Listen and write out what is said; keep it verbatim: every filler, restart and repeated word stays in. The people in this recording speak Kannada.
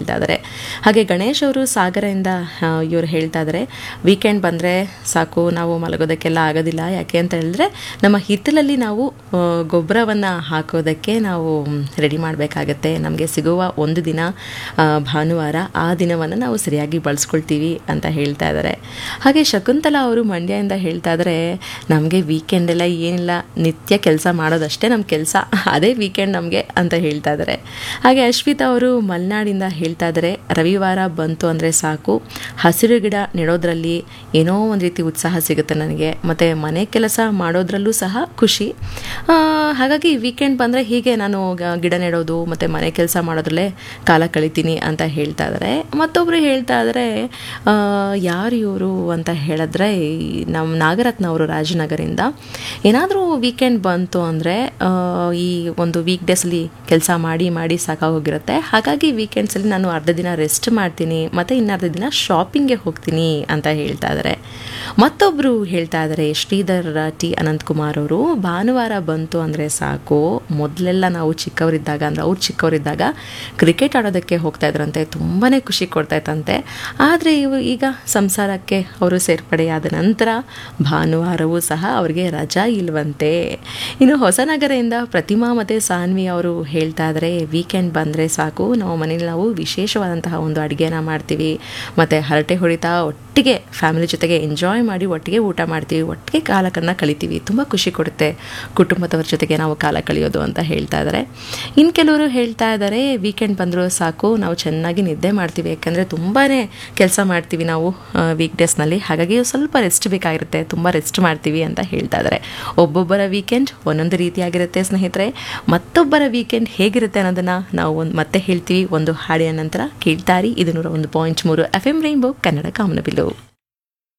ಹೇಳ್ತಾ ಇದ್ದಾರೆ. ಹಾಗೆ ಗಣೇಶ್ ಅವರು ಸಾಗರದಿಂದ ಇವರು ಹೇಳ್ತಾ ಇದ್ದಾರೆ, ವೀಕೆಂಡ್ ಬಂದರೆ ಸಾಕು ನಾವು ಮಲಗೋದಕ್ಕೆಲ್ಲ ಆಗೋದಿಲ್ಲ. ಯಾಕೆ ಅಂತ ಹೇಳಿದ್ರೆ ನಮ್ಮ ಹಿತ್ತಲಲ್ಲಿ ನಾವು ಗೊಬ್ಬರವನ್ನು ಹಾಕೋದಕ್ಕೆ ನಾವು ರೆಡಿ ಮಾಡಬೇಕಾಗತ್ತೆ. ನಮಗೆ ಸಿಗುವ ಒಂದು ದಿನ ಭಾನುವಾರ, ಆ ದಿನವನ್ನು ನಾವು ಸರಿಯಾಗಿ ಬಳಸ್ಕೊಳ್ತೀವಿ ಅಂತ ಹೇಳ್ತಾ ಇದ್ದಾರೆ. ಹಾಗೆ ಶಕುಂತಲಾ ಅವರು ಮಂಡ್ಯದಿಂದ ಹೇಳ್ತಾ ಇದ್ದಾರೆ, ನಮಗೆ ವೀಕೆಂಡೆಲ್ಲ ಏನಿಲ್ಲ, ನಿತ್ಯ ಕೆಲಸ ಮಾಡೋದಷ್ಟೇ ನಮ್ಮ ಕೆಲಸ, ಅದೇ ವೀಕೆಂಡ್ ನಮಗೆ ಅಂತ ಹೇಳ್ತಾ ಇದ್ದಾರೆ. ಹಾಗೆ ಅಶ್ವಿತಾ ಅವರು ಮಲೆನಾಡಿಂದ ಹೇಳ್ತಾ ಇದ್ದಾರೆ, ರವಿವಾರ ಬಂತು ಅಂದರೆ ಸಾಕು, ಹಸಿರು ಗಿಡ ನೆಡೋದ್ರಲ್ಲಿ ಏನೋ ಒಂದು ರೀತಿ ಉತ್ಸಾಹ ಸಿಗುತ್ತೆ ನನಗೆ, ಮತ್ತು ಮನೆ ಕೆಲಸ ಮಾಡೋದ್ರಲ್ಲೂ ಸಹ ಖುಷಿ. ಹಾಗಾಗಿ ವೀಕೆಂಡ್ ಬಂದರೆ ಹೀಗೆ ನಾನು ಗಿಡ ನೆಡೋದು ಮತ್ತು ಮನೆ ಕೆಲಸ ಮಾಡೋದ್ರಲ್ಲೇ ಕಾಲ ಕಳಿತೀನಿ ಅಂತ ಹೇಳ್ತಾ ಇದ್ದಾರೆ. ಮತ್ತೊಬ್ಬರು ಹೇಳ್ತಾ ಇದ್ದಾರೆ, ಯಾರು ಇವರು ಅಂತ ಹೇಳಿದ್ರೆ ನಮ್ಮ ನಾಗರತ್ನ ಅವರು ರಾಜನಗರಿಂದ, ಏನಾದರೂ ವೀಕೆಂಡ್ ಬಂತು ಅಂದರೆ ಈ ಒಂದು ವೀಕ್ ಡೇಸಲ್ಲಿ ಕೆಲಸ ಮಾಡಿ ಮಾಡಿ ಸಾಕಾಗೋಗಿರುತ್ತೆ, ಹಾಗಾಗಿ ವೀಕೆಂಡ್ಸಲ್ಲಿ ನಾನು ಅರ್ಧ ದಿನ ರೆಸ್ಟ್ ಮಾಡ್ತೀನಿ ಮತ್ತು ಇನ್ನರ್ಧ ದಿನ ಶಾಪಿಂಗ್ಗೆ ಹೋಗ್ತೀನಿ ಅಂತ ಹೇಳ್ತಾ ಇದ್ದಾರೆ. ಮತ್ತೊಬ್ಬರು ಹೇಳ್ತಾ ಇದ್ದಾರೆ, ಶ್ರೀಧರ್ ಟಿ ಅನಂತಕುಮಾರ್ ಅವರು, ಭಾನುವಾರ ಬಂತು ಅಂದರೆ ಸಾಕು, ಮೊದಲೆಲ್ಲ ನಾವು ಚಿಕ್ಕವರಿದ್ದಾಗ ಅಂದರೆ ಅವ್ರು ಚಿಕ್ಕವರಿದ್ದಾಗ ಕ್ರಿಕೆಟ್ ಆಡೋದಕ್ಕೆ ಹೋಗ್ತಾ ಇದ್ರಂತೆ, ತುಂಬಾ ಖುಷಿ ಕೊಡ್ತಾಯಿತ್ತಂತೆ. ಆದರೆ ಇವು ಈಗ ಸಂಸಾರಕ್ಕೆ ಅವರು ಸೇರ್ಪಡೆಯಾದ ನಂತರ ಭಾನುವಾರವೂ ಸಹ ಅವರಿಗೆ ರಜಾ ಇಲ್ವಂತೆ. ಇನ್ನು ಹೊಸನಗರದಿಂದ ಪ್ರತಿಮಾ ಮತ್ತು ಸಾನ್ವಿ ಅವರು ಹೇಳ್ತಾ ಇದ್ದಾರೆ, ವೀಕೆಂಡ್ ಬಂದರೆ ಸಾಕು, ನಾವು ಮನೇಲಿ ನಾವು ವಿಶೇಷವಾದಂತಹ ಒಂದು ಅಡುಗೆನ ಮಾಡ್ತೀವಿ ಮತ್ತು ಹರಟೆ ಹೊಡಿತಾ ಒಟ್ಟಿಗೆ ಫ್ಯಾಮಿಲಿ ಜೊತೆಗೆ ಎಂಜಾಯ್ ಮಾಡಿ ಒಟ್ಟಿಗೆ ಊಟ ಮಾಡ್ತೀವಿ, ಒಟ್ಟಿಗೆ ಕಾಲಕನ್ನು ಕಳಿತೀವಿ, ತುಂಬ ಖುಷಿ ಕೊಡುತ್ತೆ ಕುಟುಂಬದವ್ರ ಜೊತೆಗೆ ನಾವು ಕಾಲ ಕಳೆಯೋದು ಅಂತ ಹೇಳ್ತಾ ಇದ್ದಾರೆ. ಇನ್ನು ಕೆಲವರು ಹೇಳ್ತಾ ಇದ್ದಾರೆ, ವೀಕೆಂಡ್ ಬಂದರೂ ಸಾಕು, ನಾವು ಚೆನ್ನಾಗಿ ನಿದ್ದೆ ಮಾಡ್ತೀವಿ, ಯಾಕಂದರೆ ತುಂಬಾ ಕೆಲಸ ಮಾಡ್ತೀವಿ ನಾವು ವೀಕ್ ಡೇಸ್ನಲ್ಲಿ, ಹಾಗಾಗಿ ಸ್ವಲ್ಪ ರೆಸ್ಟ್ ಬೇಕಾಗಿರುತ್ತೆ, ತುಂಬ ರೆಸ್ಟ್ ಮಾಡ್ತೀವಿ ಅಂತ ಹೇಳ್ತಾ ಇದ್ದಾರೆ. ಒಬ್ಬೊಬ್ಬರ ವೀಕೆಂಡ್ ಒಂದೊಂದು ರೀತಿಯಾಗಿರುತ್ತೆ ಸ್ನೇಹಿತರೆ. ಮತ್ತೊಬ್ಬರ ವೀಕೆಂಡ್ ಹೇಗಿರುತ್ತೆ ಅನ್ನೋದನ್ನು ನಾವು ಒಂದು ಮತ್ತೆ ಹೇಳ್ತೀವಿ ಒಂದು ಹಾಡಿನ ನಂತರ. ಕೇಳ್ತಾರಿ, ಇದು ನೂರ ಒಂದು ಪಾಯಿಂಟ್ ಮೂರು ಎಫ್ ಎಂ ರೈನ್ಬೋ ಕನ್ನಡ ಕಾಮನಬಿಲ್ಲು.